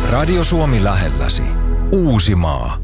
Radio Suomi lähelläsi. Uusimaa.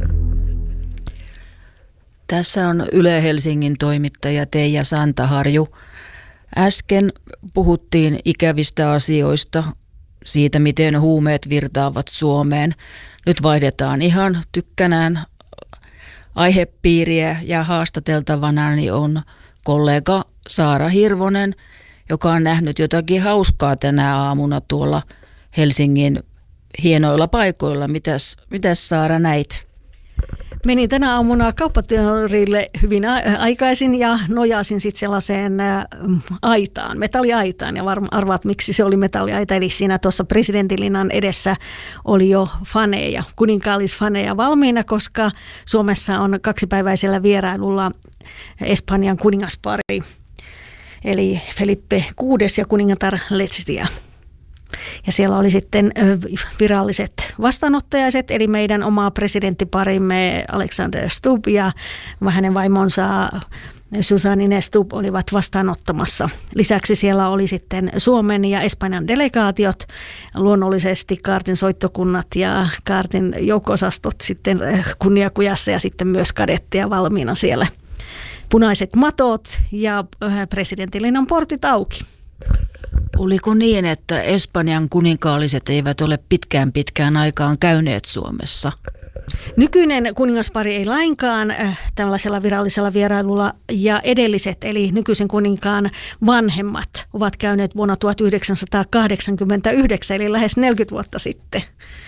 Tässä on Yle Helsingin toimittaja Teija Santaharju. Äsken puhuttiin ikävistä asioista, siitä miten huumeet virtaavat Suomeen. Nyt vaihdetaan ihan tykkänään aihepiiriä ja haastateltavanani on kollega Saara Hirvonen, joka on nähnyt jotakin hauskaa tänä aamuna tuolla Helsingin hienoilla paikoilla. Mitäs Saara näit? Menin tänä aamuna kauppatorille hyvin aikaisin ja nojasin sitten sellaiseen aitaan, metalliaitaan. Ja arvaat, miksi se oli metalliaita. Eli siinä tuossa presidentinlinnan edessä oli jo faneja, kuninkaallisfaneja valmiina, koska Suomessa on 2-päiväisellä vierailulla Espanjan kuningaspari. Eli Felipe VI ja kuningatar Letizia. Ja siellä oli sitten viralliset vastaanottajaiset, eli meidän oma presidenttiparimme Alexander Stubb ja hänen vaimonsa Susanne Stubb olivat vastaanottamassa. Lisäksi siellä oli sitten Suomen ja Espanjan delegaatiot, luonnollisesti kaartin soittokunnat ja kaartin joukko-osastot sitten kunniakujassa ja sitten myös kadettia valmiina siellä. Punaiset matot ja presidentinlinnan portit auki. Oliko niin, että Espanjan kuninkaalliset eivät ole pitkään aikaan käyneet Suomessa? Nykyinen kuningaspari ei lainkaan tällaisella virallisella vierailulla ja edelliset, eli nykyisen kuninkaan vanhemmat ovat käyneet vuonna 1989, eli lähes 40 vuotta sitten.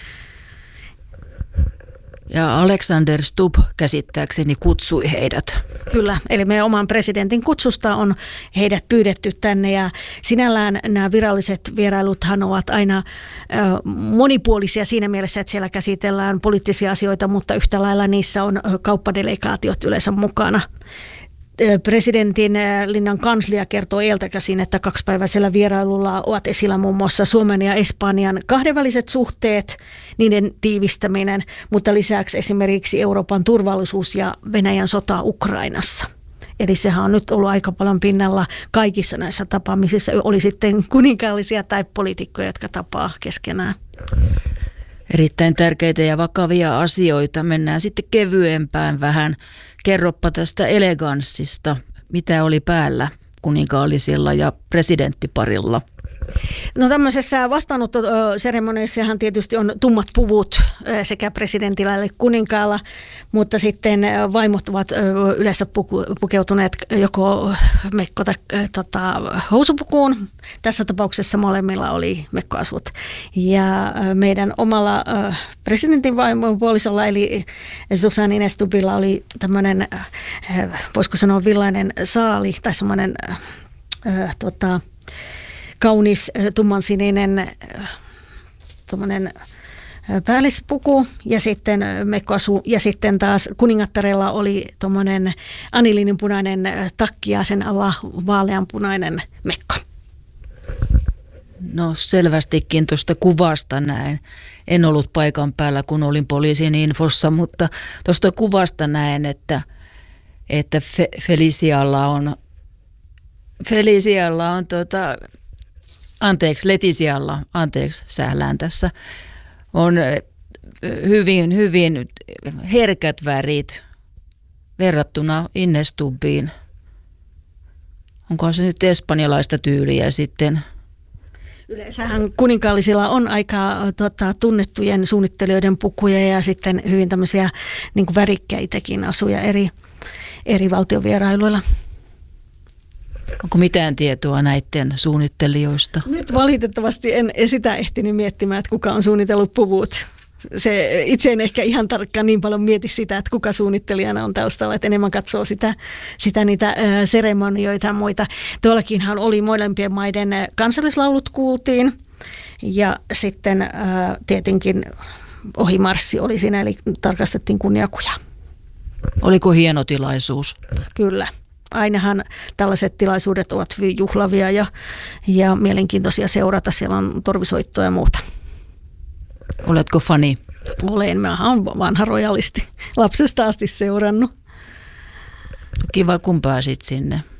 Ja Alexander Stubb käsittääkseni kutsui heidät. Kyllä, eli meidän oman presidentin kutsusta on heidät pyydetty tänne ja sinällään nämä viralliset vierailuthan ovat aina monipuolisia siinä mielessä, että siellä käsitellään poliittisia asioita, mutta yhtä lailla niissä on kauppadelegaatiot yleensä mukana. Presidentin linnan kanslia kertoo eiltäkäsin, että 2-päiväisellä vierailulla ovat esillä muun muassa Suomen ja Espanjan kahdenväliset suhteet, niiden tiivistäminen, mutta lisäksi esimerkiksi Euroopan turvallisuus ja Venäjän sota Ukrainassa. Eli sehän on nyt ollut aika paljon pinnalla kaikissa näissä tapaamisissa, oli sitten kuninkaallisia tai poliitikkoja, jotka tapaa keskenään. Erittäin tärkeitä ja vakavia asioita. Mennään sitten kevyempään vähän. Kerroppa tästä eleganssista, mitä oli päällä kuninkaallisilla ja presidenttiparilla. No tämmöisessä vastaanottoseremoniassahan tietysti on tummat puvut sekä presidentillä että kuninkaalla, mutta sitten vaimot ovat yleensä pukeutuneet joko mekko- tai housupukuun. Tässä tapauksessa molemmilla oli mekkoasut. Ja meidän omalla presidentin puolisolla eli Susanne Stubbilla oli tämmöinen, voisiko sanoa villainen saali tai semmoinen kaunis tummansininen päällispuku ja sitten mekkoasu ja sitten taas kuningattarella oli tuommoinen aniliininpunainen takki ja sen alla vaaleanpunainen mekko. No selvästikin tuosta kuvasta näen. En ollut paikan päällä, kun olin poliisin infossa, mutta tuosta kuvasta näen, että Letizialla, sählään tässä, on hyvin herkät värit verrattuna Stubbiin. Onko se nyt espanjalaista tyyliä sitten? Yleensähän kuninkaallisilla on aika tunnettujen suunnittelijoiden pukuja ja sitten hyvin tämmöisiä niin kuin värikkäitäkin asuja eri valtiovierailuilla. Onko mitään tietoa näiden suunnittelijoista? Nyt valitettavasti en sitä ehtinyt miettimään, että kuka on suunnitellut puvut. Itse en ehkä ihan tarkkaan niin paljon mieti sitä, että kuka suunnittelijana on taustalla, että enemmän katsoo sitä niitä seremonioita ja muita. Tuollakinhan oli molempien maiden kansallislaulut kuultiin ja sitten tietenkin ohimarssi oli siinä, eli tarkastettiin kunniakuja. Oliko hieno tilaisuus? Kyllä. Ainahan tällaiset tilaisuudet ovat hyvin juhlavia ja mielenkiintoisia seurata. Siellä on torvisoittoa ja muuta. Oletko fani? Olen. Mä oon vanha rojalisti. Lapsesta asti seurannut. Kiva, kun pääsit sinne.